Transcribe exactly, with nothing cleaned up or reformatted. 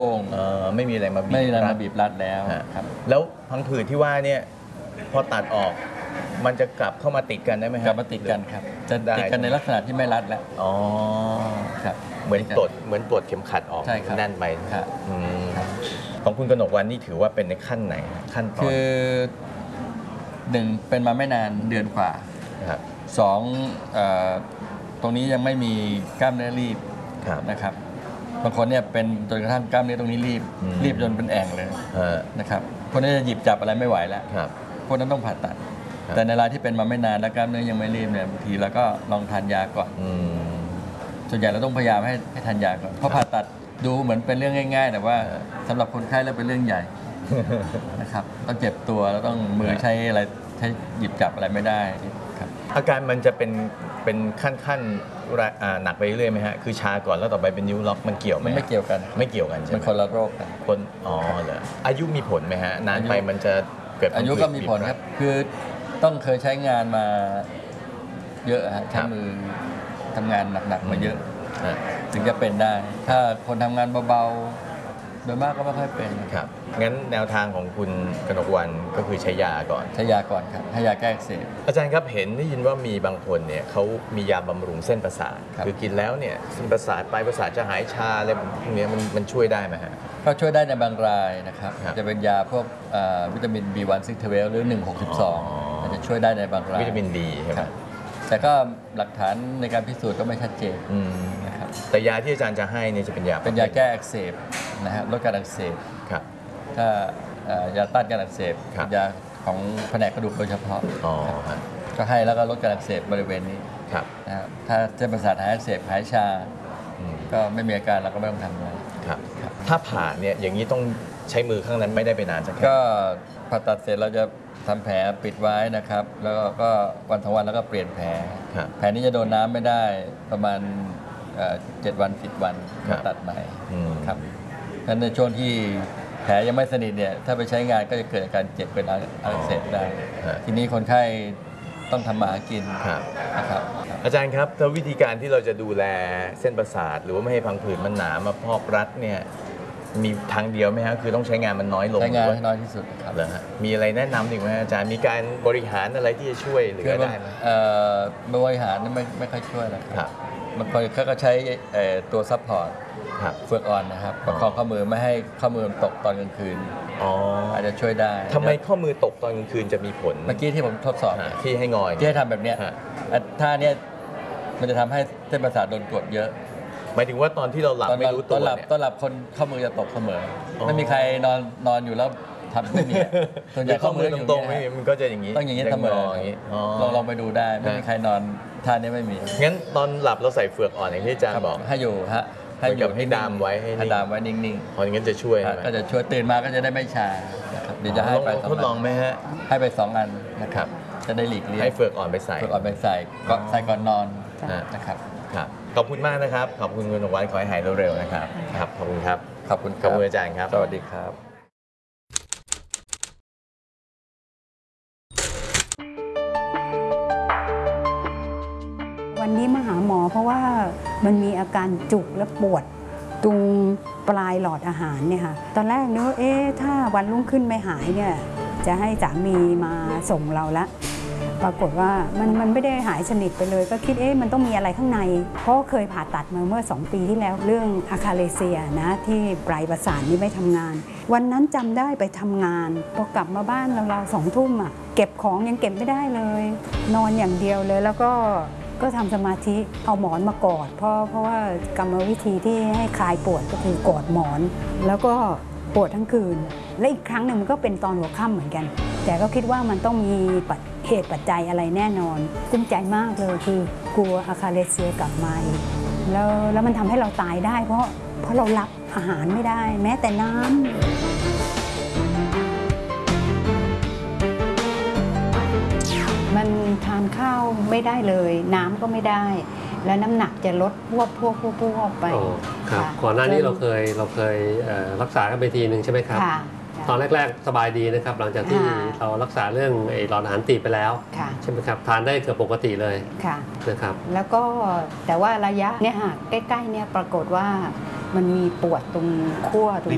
เออไม่มีอะไรมาบีบไม่มีอะไรมาบีบรัดแล้วครับแล้วพังผืดที่ว่าเนี่ยพอตัดออกมันจะกลับเข้ามาติดกันได้ไหมครับกลับมาติดกันครับจะติดกันในลักษณะที่ไม่รัดแล้วอ๋อครับเหมือนตดเหมือนตรวจเข็มขัดออกแน่นไปครับของคุณกนกวรรณนี่ถือว่าเป็นในขั้นไหนขั้นตอนคือหนึ่งเป็นมาไม่นานเดือนกว่าสองตรงนี้ยังไม่มีกล้ามเนื้อรีบนะครับบางคนเนี่ยเป็นจนกระทั่งกล้ามเนื้อตรงนี้รีบรีบจนเป็นแอ่งเลยนะครับคนนี้จะหยิบจับอะไรไม่ไหวแล้วพวกนั้นต้องผ่าตัดแต่ในรายที่เป็นมาไม่นานแล้วกล้ามเนื้อยังไม่รีบเนี่ยบางทีเราก็ลองทานยาก่อนส่วนใหญ่เราต้องพยายามให้ให้ทานยาก่อนเพราะผ่าตัดดูเหมือนเป็นเรื่องง่ายๆแต่ว่าสำหรับคนไข้แล้วเป็นเรื่องใหญ่นะครับต้องเจ็บตัวแล้วต้องมือใช้อะไรใช้หยิบจับอะไรไม่ได้ครับอาการมันจะเป็นเป็นขั้นขั้นหนักไปเรื่อยไหมฮะคือชาก่อนแล้วต่อไปเป็นนิ้วล็อกมันเกี่ยวไหมไม่เกี่ยวกันไม่เกี่ยวกันใช่ไหมมันคนละโรคกันคนอ๋อเหรออายุมีผลไหมฮะนานไปมันจะเกิดอายุก็มีผลครับคือต้องเคยใช้งานมาเยอะฮะใช้มือทำงานหนักๆมาเยอะถึงจะเป็นได้ถ้าคนทำงานเบาๆโดยมากก็ไม่ค่อยเป็นครับงั้นแนวทางของคุณกนกวรรณก็คือใช้ยาก่อนใช้ยาก่อนครับให้ยาแก้อักเสบอาจารย์ครับเห็นได้ยินว่ามีบางคนเนี่ยเขามียาบำรุงเส้นประสาทคือกินแล้วเนี่ยเส้นประสาทปลายประสาทจะหายชาอะไรพวกนี้มันมันช่วยได้ไหมฮะก็ช่วยได้ในบางรายนะครับจะเป็นยาพวกวิตามิน บี วัน ซิกซ์ ทเวล หรือหนึ่ง หก สองอาจจะช่วยได้ในบางรายวิตามินดีใช่ไหมแต่ก็หลักฐานในการพิสูจน์ก็ไม่ชัดเจนนะครับแต่ยาที่อาจารย์จะให้เนี่ยจะเป็นยาเป็นยาแก้อักเสบนะฮะลดการอักเสบครับถ้ายาต้านการอักเสบยาของแผนกกระดูกโดยเฉพาะก็ให้แล้วก็ลดการอักเสบบริเวณนี้นะถ้าเส้นประสาทหายอักเสบหายชาก็ไม่มีอาการเราก็ไม่ต้องทำอะไรครับถ้าผ่าเนี่ยอย่างนี้ต้องใช้มือข้างนั้นไม่ได้ไปนานสักแค่ก็ผ่าตัดเสร็จเราจะทำแผลปิดไว้นะครับแล้วก็วันทั้งวันแล้วก็เปลี่ยนแผลแผลนี้จะโดนน้ำไม่ได้ประมาณเจ็ดวันสิบวันตัดใหม่ครับงั้นในช่วงที่แผลยังไม่สนิทเนี่ยถ้าไปใช้งานก็จะเกิดอาการเจ็บเป็นอักเสบได้ทีนี้คนไข้ต้องทำมาหากินนะครับอาจารย์ครับถ้าวิธีการที่เราจะดูแลเส้นประสาทหรือว่าไม่ให้พังผืดมันหนามาพอกรัดเนี่ยมีทางเดียวไหมครับคือต้องใช้งานมันน้อยลงใช้งานให้น้อยที่สุดครับเหรอฮะมีอะไรแนะนำอีกไหมอาจารย์มีการบริหารอะไรที่จะช่วยเหลือได้ไหมบริหารไม่ไม่ค่อยช่วยแล้วครับบางคนเขาก็ใช้ตัวซัพพอร์ตเฟือกอ่อนนะครับประคองข้อมือไม่ให้ข้อมือตกตอนกลางคืนอาจจะช่วยได้ทำไมข้อมือตกตอนกลางคืนจะมีผลเมื่อกี้ที่ผมทดสอบที่ให้งอยที่ให้ทำแบบนี้ท่านี้มันจะทำให้เส้นประสาทโดนกดเยอะหมายถึงว่าตอนที่เราหลับไม่รู้ตัวตอนหลับตอนหลับคนข้อมือจะตกเสมอไม่มีใครนอนนอนอยู่แล้วทำไม่มีส่วนใหญ่ข้อมือตรงๆมันก็จะอย่างนี้ต้องอย่างนี้เสมอลองลองไปดูได้ไม่มีใครนอนท่านี้ไม่มีงั้นตอนหลับเราใส่เฟือกอ่อนอย่างที่อาจารย์บอกให้อยู่ฮะให้อยู่ให้ดามไว้ให้ดามไว้นิ่งๆพออย่างนั้นจะช่วยก็จะช่วยตื่นมาก็จะได้ไม่ชานะครับเดี๋ยวจะให้ไปทดลองไหมฮะให้ไปสองอันนะครับจะได้หลีกเลี่ยงให้เฟือกอ่อนไปใส่เฟือกอ่อนไปใส่ก็ใส่ก่อนนอนนะครับครับขอบคุณมากนะครับขอบคุณคุณกนกวรรณขอให้หายเร็วๆนะครับครับขอบคุณครับขอบคุณขอบคุณอาจารย์ครับสวัสดีครับวันนี้มาหาหมอเพราะว่ามันมีอาการจุกและปวดตรงปลายหลอดอาหารเนี่ยค่ะตอนแรกนึกว่าเอ๊ะถ้าวันรุ่งขึ้นไม่หายเนี่ยจะให้สามีมาส่งเราละปรากฏว่ามันมันไม่ได้หายสนิทไปเลยก็คิดเอ๊ะมันต้องมีอะไรข้างในเพราะเคยผ่าตัดมาเมื่อสองปีที่แล้วเรื่องอะคาเลเซียนะที่ปลายประสาทนี่ไม่ทำงานวันนั้นจำได้ไปทำงานพอกลับมาบ้านเราๆสองทุ่มอ่ะเก็บของยังเก็บไม่ได้เลยนอนอย่างเดียวเลยแล้วก็ก็ทำสมาธิเอาหมอนมากอดเพราะเพราะว่ากรรมวิธีที่ให้คลายปวดก็คือกอดหมอนแล้วก็ปวดทั้งคืนและอีกครั้งหนึ่งมันก็เป็นตอนหัวค่ำเหมือนกันแต่ก็คิดว่ามันต้องมีเหตุปัจจัยอะไรแน่นอนกุ้มใจมากเลยคือกลัวอะคาเลเซียกลับมาแล้วแล้วมันทำให้เราตายได้เพราะเพราะเรารับอาหารไม่ได้แม้แต่น้ำมันทานข้าวไม่ได้เลยน้ำก็ไม่ได้แล้วน้ำหนักจะลดพวบพวบพวบพวบไปครับก่อนหน้านี้เราเคยเราเคยรักษากันไปทีหนึ่งใช่ไหมครับตอนแรกๆสบายดีนะครับหลังจากที่เรารักษาเรื่องไอ้หลอดอาหารตีบไปแล้วใช่ไหมครับทานได้เกือบปกติเลยนะครับแล้วก็แต่ว่าระยะเนี่ยค่ะใกล้ๆเนี่ยปรากฏว่ามันมีปวดตรงขั้วตรง